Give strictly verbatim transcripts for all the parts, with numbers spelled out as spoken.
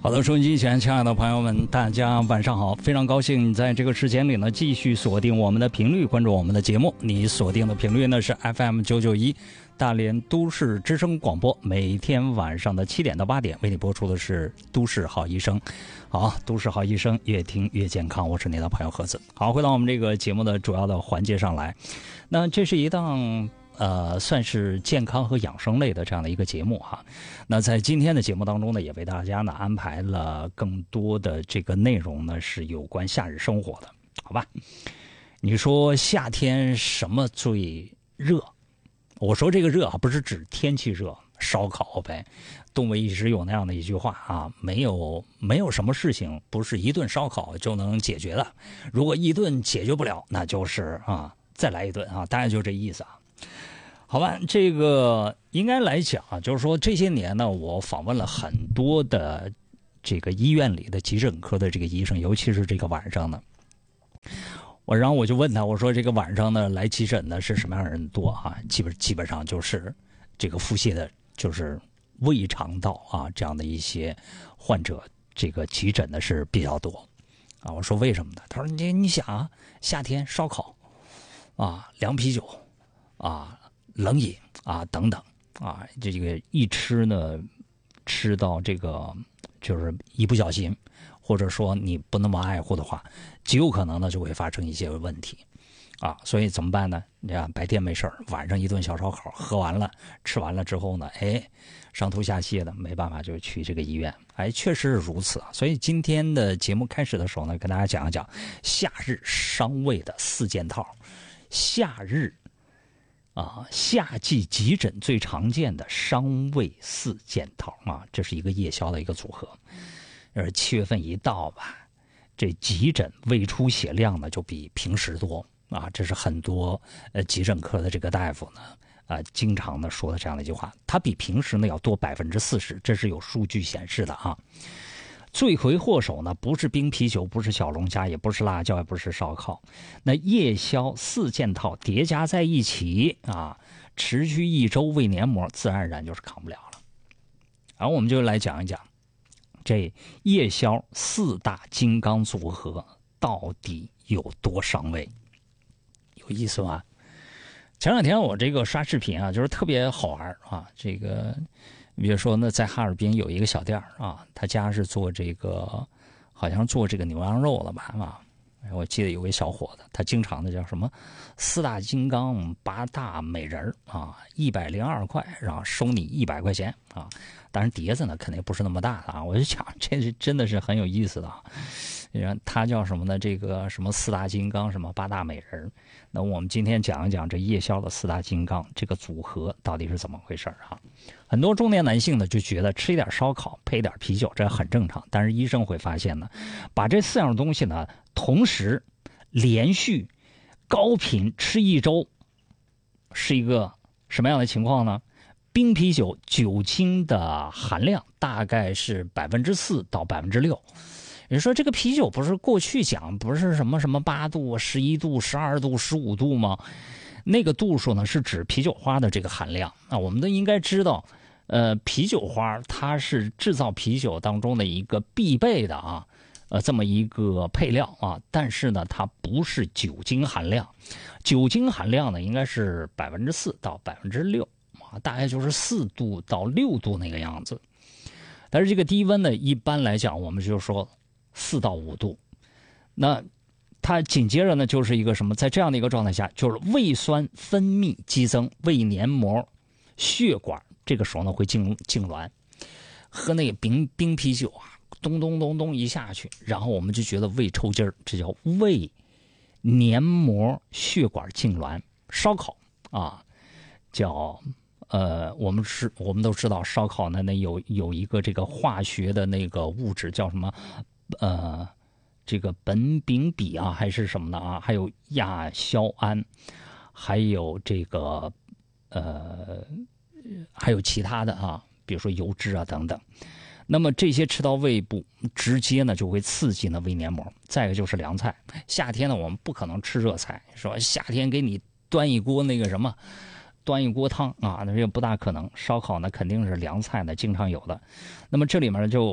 好的，收音机前亲爱的朋友们，大家晚上好！非常高兴你在这个时间里呢，继续锁定我们的频率，关注我们的节目。你锁定的频率呢是 F M 九九一大连都市之声广播，每天晚上的七点到八点为你播出的是都市好医生。好，都市好医生，越听越健康，我是你的朋友何子。好，回到我们这个节目的主要的环节上来，那这是一档呃，算是健康和养生类的这样的一个节目哈。那在今天的节目当中呢，也为大家呢安排了更多的这个内容呢，是有关夏日生活的，好吧？你说夏天什么最热？我说这个热啊，不是指天气热，烧烤呗。东北一直有那样的一句话啊，没有没有什么事情不是一顿烧烤就能解决的。如果一顿解决不了，那就是啊，再来一顿啊，大概就这意思啊。好吧，这个应该来讲啊，就是说这些年呢，我访问了很多的这个医院里的急诊科的这个医生，尤其是这个晚上呢，我然后我就问他，我说这个晚上呢来急诊的是什么样的人多啊？基本基本上就是这个腹泻的，就是胃肠道啊这样的一些患者，这个急诊的是比较多啊。我说为什么呢？他说你你想啊，夏天烧烤啊，凉啤酒啊。冷饮啊等等啊，这个一吃呢，吃到这个就是一不小心，或者说你不那么爱护的话，极有可能呢就会发生一些问题啊。所以怎么办呢？你看白天没事，晚上一顿小烧烤喝完了吃完了之后呢，哎，上吐下泻的，没办法就去这个医院。哎，确实是如此啊。所以今天的节目开始的时候呢，跟大家讲一讲夏日伤胃的四件套，夏日。啊，夏季急诊最常见的伤胃四件套啊，这是一个夜宵的一个组合。而七月份一到吧，这急诊胃出血量呢就比平时多啊，这是很多呃急诊科的这个大夫呢啊、呃、经常的说的这样的一句话，它比平时呢要多百分之四十，这是有数据显示的啊。罪魁祸首呢，不是冰啤酒，不是小龙虾，也不是辣椒，也不是烧烤，那夜宵四件套叠加在一起啊，持续一周胃黏膜自然而然就是扛不了了。然后我们就来讲一讲这夜宵四大金刚组合到底有多伤胃，有意思吗？前两天我这个刷视频啊，就是特别好玩啊，这个。比如说呢，在哈尔滨有一个小店啊，他家是做这个，好像做这个牛羊肉了吧啊。我记得有位小伙子，他经常的叫什么四大金刚八大美人啊，一百零二块，然后收你一百块钱啊。当然碟子呢肯定不是那么大的啊。我就想，这是真的是很有意思的啊。他叫什么呢？这个什么四大金刚，什么八大美人。那我们今天讲一讲这夜宵的四大金刚这个组合到底是怎么回事啊？很多中年男性呢就觉得吃一点烧烤配一点啤酒这很正常，但是医生会发现呢，把这四样东西呢同时连续高频吃一周是一个什么样的情况呢？冰啤酒酒精的含量大概是百分之四到百分之六。你说这个啤酒不是过去讲不是什么什么八度、十一度、十二度、十五度吗？那个度数呢是指啤酒花的这个含量。那我们都应该知道，呃，啤酒花它是制造啤酒当中的一个必备的啊，呃，这么一个配料啊。但是呢，它不是酒精含量，酒精含量呢应该是百分之四到百分之六啊，大概就是四度到六度那个样子。但是这个低温呢，一般来讲我们就说四到五度。那它紧接着呢，就是一个什么？在这样的一个状态下，就是胃酸分泌激增，胃黏膜、血管这个时候呢会痉痉挛。喝那个冰冰啤酒啊，咚咚咚咚一下去，然后我们就觉得胃抽筋儿，这叫胃黏膜血管痉挛。烧烤啊，叫呃，我们是我们都知道烧烤呢，那有有一个这个化学的那个物质叫什么？呃。这个苯丙芘啊，还是什么的啊？还有亚硝胺，还有这个呃，还有其他的啊，比如说油脂啊等等。那么这些吃到胃部，直接呢就会刺激呢胃黏膜。再一个就是凉菜，夏天呢我们不可能吃热菜，说夏天给你端一锅那个什么，端一锅汤啊，那这个不大可能。烧烤呢肯定是凉菜呢经常有的。那么这里面就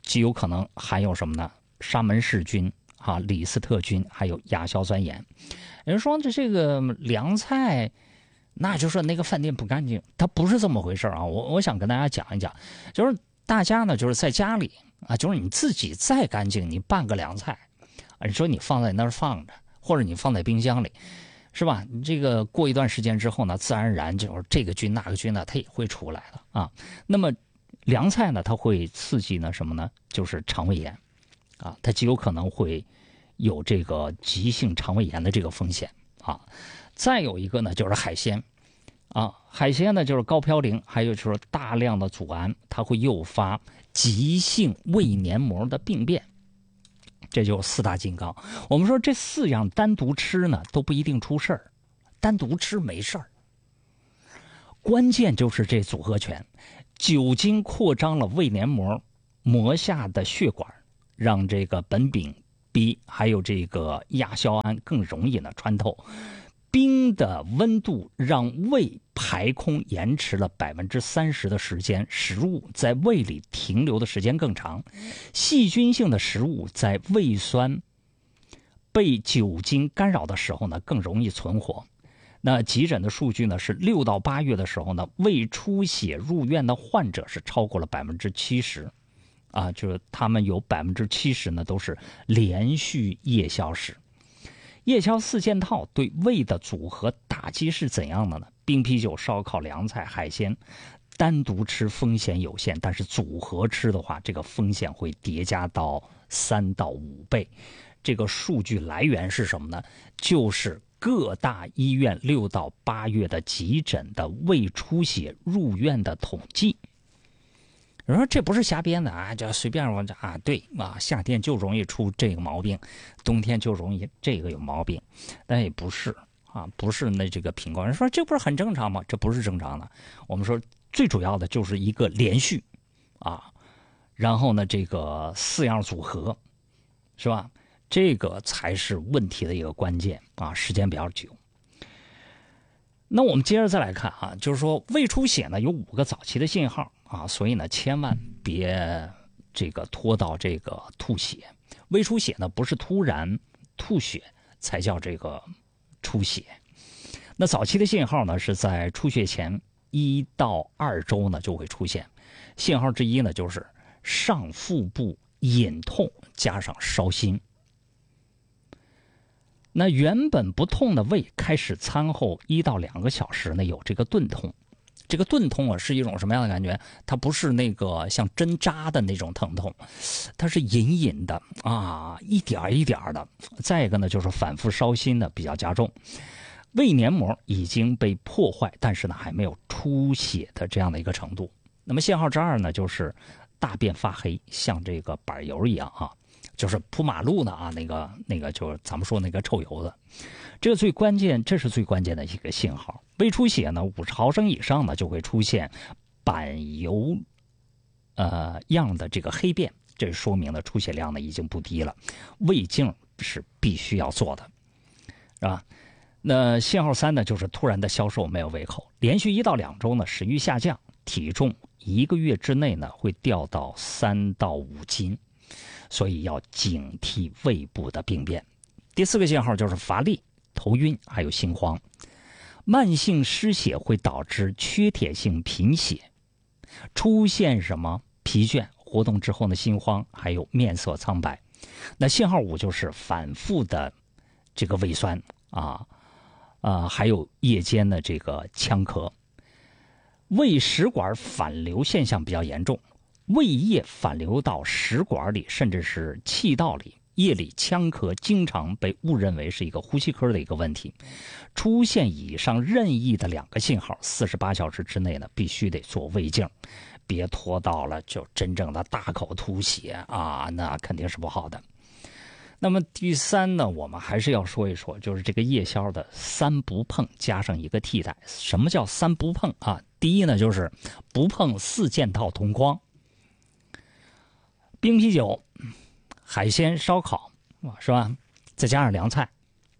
极有可能含有什么呢？沙门氏菌、啊李斯特菌，还有亚硝酸盐。有人说这这个凉菜，那就说那个饭店不干净，它不是这么回事啊。我我想跟大家讲一讲，就是大家呢就是在家里啊，就是你自己再干净，你拌个凉菜，啊，你说你放在那儿放着，或者你放在冰箱里，是吧？你这个过一段时间之后呢，自然而然就是这个菌那个菌呢，它也会出来的啊。那么凉菜呢，它会刺激呢什么呢？就是肠胃炎，啊，它极有可能会有这个急性肠胃炎的这个风险啊。再有一个呢，就是海鲜，啊，海鲜呢就是高嘌呤，还有就是大量的组胺，它会诱发急性胃黏膜的病变。这就是四大金刚。我们说这四样单独吃呢都不一定出事儿，单独吃没事儿。关键就是这组合拳，酒精扩张了胃黏膜膜下的血管，让这个苯丙 B 还有这个亚硝胺更容易呢穿透。冰的温度让胃排空延迟了百分之三十的时间，食物在胃里停留的时间更长。细菌性的食物在胃酸被酒精干扰的时候呢，更容易存活。那急诊的数据呢是六到八月的时候呢，胃出血入院的患者是超过了百分之七十，啊，就是他们有百分之七十呢都是连续夜宵史。夜宵四件套对胃的组合打击是怎样的呢？冰啤酒、烧烤、凉菜、海鲜，单独吃风险有限，但是组合吃的话，这个风险会叠加到三到五倍。这个数据来源是什么呢？就是各大医院六到八月的急诊的胃出血入院的统计。有人说这不是瞎编的啊，就随便我啊，对啊，夏天就容易出这个毛病，冬天就容易这个有毛病，但也不是啊，不是那这个品管人说这不是很正常吗？这不是正常的。我们说最主要的就是一个连续啊，然后呢这个四样组合，是吧？这个才是问题的一个关键啊，时间比较久。那我们接着再来看啊，就是说胃出血呢有五个早期的信号啊，所以呢千万别这个拖到这个吐血。胃出血呢不是突然吐血才叫这个出血。那早期的信号呢是在出血前一到二周呢就会出现。信号之一呢就是上腹部隐痛加上烧心。那原本不痛的胃开始餐后一到两个小时呢有这个钝痛。这个钝痛啊是一种什么样的感觉？它不是那个像针扎的那种疼痛，它是隐隐的啊，一点一点的。再一个呢就是反复烧心呢比较加重。胃黏膜已经被破坏，但是呢还没有出血的这样的一个程度。那么信号之二呢就是大便发黑，像这个板油一样啊，就是铺马路呢啊，那个那个就是咱们说那个臭油子。这个最关键，这是最关键的一个信号。胃出血呢，五十毫升以上呢就会出现板油呃样的这个黑便，这说明了出血量呢已经不低了，胃镜是必须要做的，是吧？那信号三呢，就是突然的消瘦，没有胃口，连续一到两周呢食欲下降，体重一个月之内呢会掉到三到五斤，所以要警惕胃部的病变。第四个信号就是乏力、头晕，还有心慌。慢性失血会导致缺铁性贫血，出现什么疲倦、活动之后的心慌，还有面色苍白。那信号五就是反复的这个胃酸啊啊，还有夜间的这个呛咳。胃食管反流现象比较严重，胃液反流到食管里，甚至是气道里。夜里呛咳经常被误认为是一个呼吸科的一个问题。出现以上任意的两个信号，四十八小时之内呢必须得做胃镜，别拖到了就真正的大口吐血啊，那肯定是不好的。那么第三呢，我们还是要说一说，就是这个夜宵的三不碰加上一个替代。什么叫三不碰啊？第一呢就是不碰四件套同框，冰啤酒、海鲜、烧烤，是吧？再加上凉菜，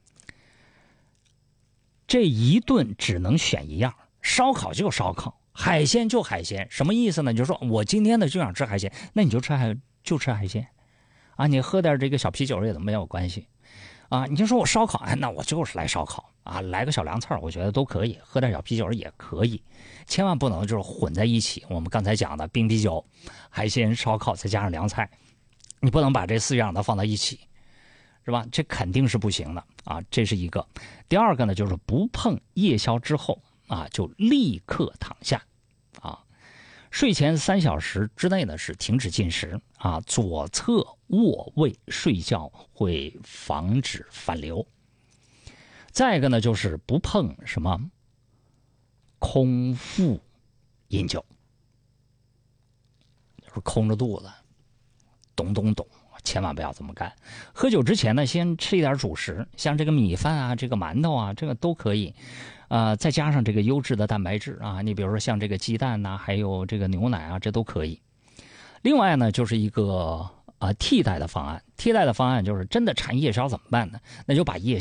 这一顿只能选一样。烧烤就烧烤，海鲜就海鲜。什么意思呢？就是说我今天呢就想吃海鲜，那你就吃海就吃海鲜啊，你喝点这个小啤酒也都没有关系啊。你就说我烧烤，哎，那我就是来烧烤啊，来个小凉菜我觉得都可以，喝点小啤酒也可以，千万不能就是混在一起。我们刚才讲的冰啤酒、海鲜、烧烤再加上凉菜，你不能把这四样的放到一起，是吧？这肯定是不行的啊，这是一个。第二个呢，就是不碰夜宵之后啊，就立刻躺下啊。睡前三小时之内呢是停止进食啊，左侧卧位睡觉会防止反流。再一个呢，就是不碰什么空腹饮酒，就是空着肚子咚咚咚，千万不要这么干。喝酒之前呢，先吃一点主食，像这个米饭啊，这个馒头啊，这个都可以。呃，再加上这个优质的蛋白质啊，你比如说像这个鸡蛋呐、啊，还有这个牛奶啊，这都可以。另外呢，就是一个呃替代的方案，替代的方案就是真的馋夜宵怎么办呢？那就把夜